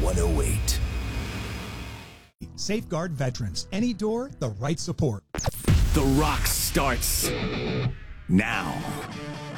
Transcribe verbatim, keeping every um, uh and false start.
one oh eight. Safeguard veterans. Any door, the right support. The Rock starts now.